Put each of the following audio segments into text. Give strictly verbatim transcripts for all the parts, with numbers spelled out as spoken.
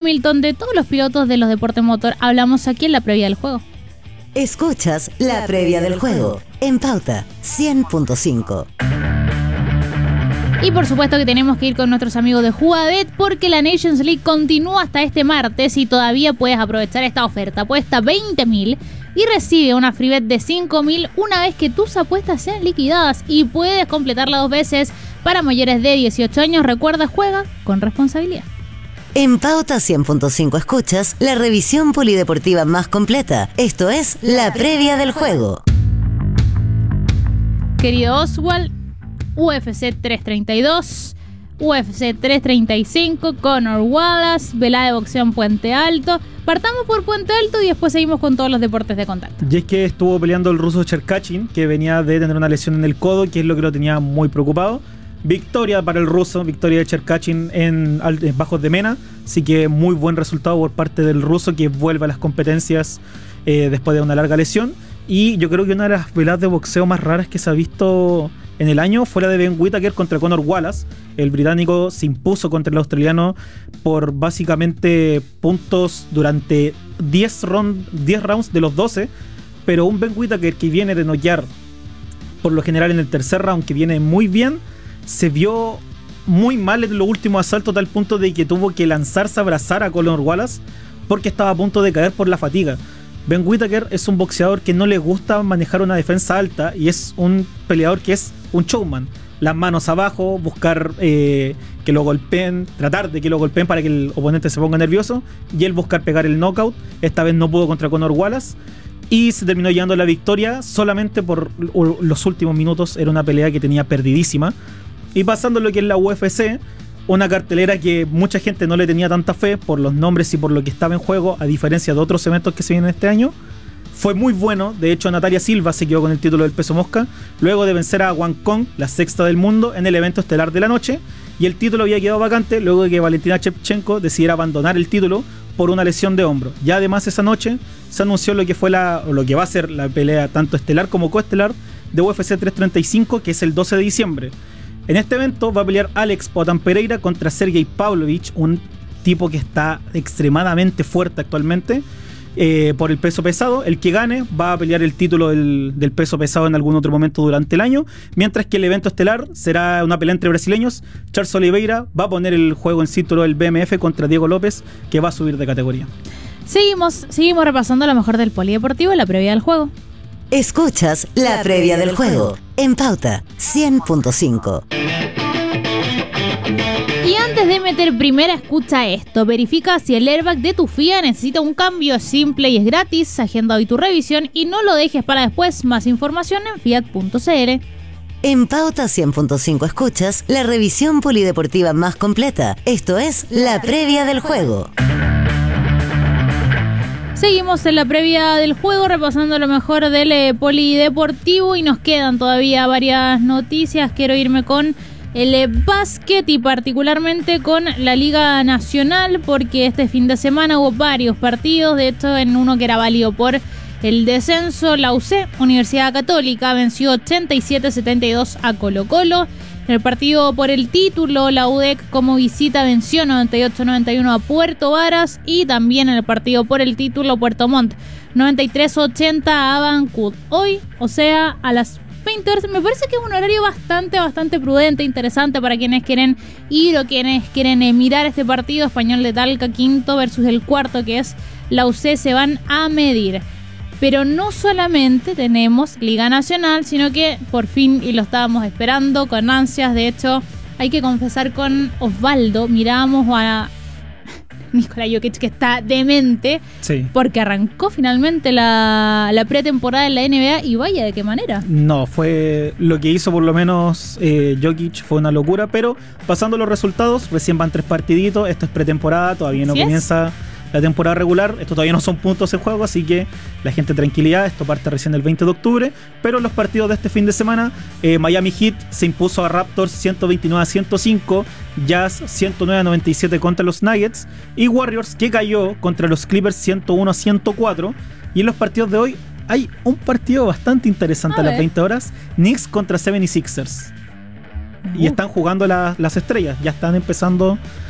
Hamilton, de todos los pilotos de los deportes motor, hablamos aquí en la previa del juego. Escuchas la previa del juego en Pauta cien punto cinco. Y por supuesto que tenemos que ir con nuestros amigos de Jugadebet porque la Nations League continúa hasta este martes y todavía puedes aprovechar esta oferta. Apuesta veinte mil y recibe una free bet de cinco mil una vez que tus apuestas sean liquidadas y puedes completarla dos veces para mayores de dieciocho años. Recuerda, juega con responsabilidad. En Pauta cien punto cinco escuchas la revisión polideportiva más completa. Esto es la previa del juego. Querido Oswald, U F C trescientos treinta y dos, U F C trescientos treinta y cinco, Conor Wallace, velada de boxeo en Puente Alto. Partamos por Puente Alto y después seguimos con todos los deportes de contacto. Y es que estuvo peleando el ruso Cherkashin, que venía de tener una lesión en el codo, que es lo que lo tenía muy preocupado. Victoria para el ruso, victoria de Cherkashin en, en Bajos de Mena, así que muy buen resultado por parte del ruso, que vuelve a las competencias eh, después de una larga lesión. Y yo creo que una de las veladas de boxeo más raras que se ha visto en el año fue la de Ben Whittaker contra Conor Wallace. El británico se impuso contra el australiano por básicamente puntos durante diez, round, diez rounds de los doce, pero un Ben Whittaker que viene de noquear por lo general en el tercer round, que viene muy bien, se vio muy mal en los últimos asaltos, a tal punto de que tuvo que lanzarse a abrazar a Conor Wallace porque estaba a punto de caer por la fatiga. Ben Whittaker es un boxeador que no le gusta manejar una defensa alta y es un peleador que es un showman. Las manos abajo, buscar eh, que lo golpeen, tratar de que lo golpeen para que el oponente se ponga nervioso y él buscar pegar el knockout. Esta vez no pudo contra Conor Wallace y se terminó llevando la victoria solamente por los últimos minutos. Era una pelea que tenía perdidísima. Y pasando a lo que es la U F C, una cartelera que mucha gente no le tenía tanta fe por los nombres y por lo que estaba en juego, a diferencia de otros eventos que se vienen este año. Fue muy bueno. De hecho, Natalia Silva se quedó con el título del peso mosca luego de vencer a Wang Kong, la sexta del mundo, en el evento estelar de la noche, y el título había quedado vacante luego de que Valentina Shevchenko decidiera abandonar el título por una lesión de hombro. Ya además esa noche se anunció lo que fue la, o lo que va a ser la pelea tanto estelar como coestelar de U F C trescientos treinta y cinco, que es el doce de diciembre. En este evento va a pelear Alex Poatan Pereira contra Sergey Pavlovich, un tipo que está extremadamente fuerte actualmente eh, por el peso pesado. El que gane va a pelear el título del, del peso pesado en algún otro momento durante el año, mientras que el evento estelar será una pelea entre brasileños. Charles Oliveira va a poner el juego en título del B M F contra Diego López, que va a subir de categoría. Seguimos, seguimos repasando lo mejor del polideportivo en la previa del juego. Escuchas la previa del juego en Pauta cien punto cinco. Y antes de meter primera, escucha esto. Verifica si el airbag de tu Fiat necesita un cambio. Simple y es gratis. Agenda hoy tu revisión y no lo dejes para después. Más información en fiat punto c l. En Pauta cien punto cinco escuchas la revisión polideportiva más completa. Esto es la previa del juego. Seguimos en la previa del juego repasando lo mejor del eh, polideportivo y nos quedan todavía varias noticias. Quiero irme con el eh, básquet y particularmente con la Liga Nacional, porque este fin de semana hubo varios partidos. De hecho, en uno que era válido por el descenso, la U C, Universidad Católica, venció ochenta y siete a setenta y dos a Colo Colo. En el partido por el título, la U D E C como visita venció noventa y ocho a noventa y uno a Puerto Varas, y también en el partido por el título, Puerto Montt noventa y tres a ochenta a Avancut. Hoy, o sea, a las veinte horas, me parece que es un horario bastante, bastante prudente, interesante para quienes quieren ir o quienes quieren eh, mirar este partido. Español de Talca, quinto versus el cuarto, que es la U C, se van a medir. Pero no solamente tenemos Liga Nacional, sino que por fin, y lo estábamos esperando con ansias, de hecho, hay que confesar con Osvaldo, mirábamos a Nikola Jokic que está demente, sí, porque arrancó finalmente la, la pretemporada en la N B A y vaya de qué manera. No, fue lo que hizo por lo menos eh, Jokic, fue una locura, pero pasando los resultados, recién van tres partiditos, esto es pretemporada, todavía no comienza es? la temporada regular, esto todavía no son puntos en juego, así que la gente tranquilidad, esto parte recién el veinte de octubre, pero los partidos de este fin de semana, eh, Miami Heat se impuso a Raptors ciento veintinueve a ciento cinco, Jazz ciento nueve a noventa y siete contra los Nuggets, y Warriors que cayó contra los Clippers ciento uno a ciento cuatro, y en los partidos de hoy hay un partido bastante interesante a, a las veinte horas, Knicks contra setenta y six ers, uh. y están jugando la, las estrellas, ya están empezando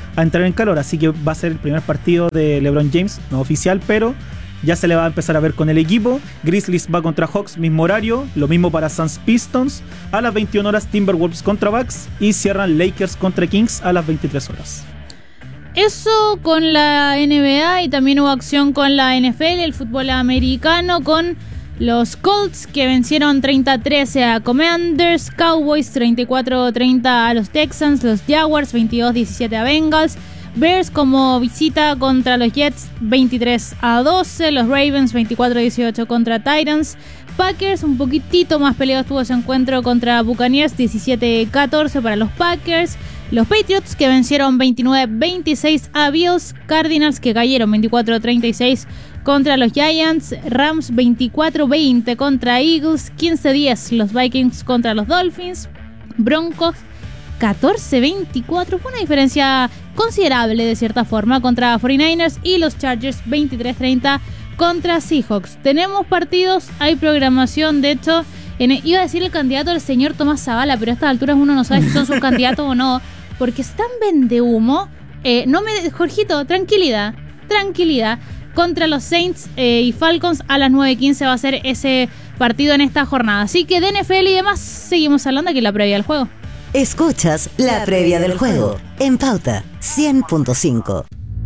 a entrar en calor, así que va a ser el primer partido de LeBron James, no oficial, pero ya se le va a empezar a ver con el equipo. Grizzlies va contra Hawks, mismo horario, lo mismo para Suns Pistons, a las veintiuna horas Timberwolves contra Bucks y cierran Lakers contra Kings a las veintitrés horas. Eso con la N B A, y también hubo acción con la N F L, el fútbol americano, con los Colts que vencieron treinta a trece a Commanders, Cowboys treinta y cuatro a treinta a los Texans, los Jaguars veintidós a diecisiete a Bengals, Bears como visita contra los Jets veintitrés a doce, los Ravens veinticuatro a dieciocho contra Titans, Packers un poquitito más peleado estuvo ese encuentro contra Buccaneers, diecisiete a catorce para los Packers, los Patriots que vencieron veintinueve a veintiséis a Bills, Cardinals que cayeron veinticuatro a treinta y seis contra los Giants, Rams veinticuatro a veinte contra Eagles, quince a diez los Vikings contra los Dolphins, Broncos catorce a veinticuatro, fue una diferencia considerable de cierta forma contra cuarenta y nueve ers, y los Chargers veintitrés a treinta contra Seahawks. Tenemos partidos, hay programación, de hecho, en el, iba a decir el candidato el señor Tomás Zavala, pero a estas alturas uno no sabe si son sus candidatos o no, porque están vende humo. Eh, no me, Jorgito, tranquilidad, tranquilidad. Contra los Saints eh, y Falcons a las nueve quince va a ser ese partido en esta jornada. Así que de N F L y demás seguimos hablando aquí en la previa del juego. Escuchas la previa del juego en Pauta cien punto cinco.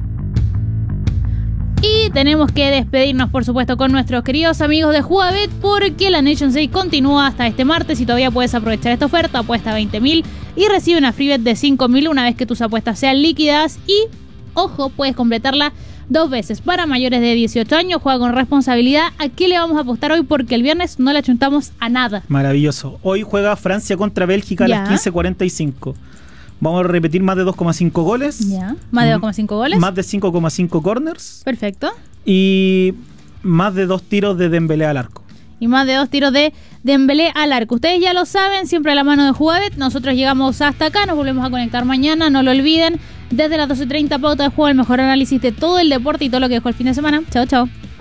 Y tenemos que despedirnos, por supuesto, con nuestros queridos amigos de Jugabet, porque la Nations League continúa hasta este martes y todavía puedes aprovechar esta oferta. Apuesta veinte mil y recibe una free bet de cinco mil una vez que tus apuestas sean líquidas. Y, ojo, puedes completarla dos veces. Para mayores de dieciocho años, juega con responsabilidad. ¿A qué le vamos a apostar hoy? Porque el viernes no le achuntamos a nada. Maravilloso. Hoy juega Francia contra Bélgica a ya. las quince cuarenta y cinco. Vamos a repetir más de dos coma cinco goles. Ya. Más de dos coma cinco goles. Más de cinco coma cinco corners. Perfecto. Y más de dos tiros de Dembélé al arco. Y más de dos tiros de Dembélé al arco. Ustedes ya lo saben, siempre a la mano de Jugabet. Nosotros llegamos hasta acá, nos volvemos a conectar mañana, no lo olviden. Desde las doce treinta, Pauta de Juego, el mejor análisis de todo el deporte y todo lo que dejó el fin de semana. Chao, chao.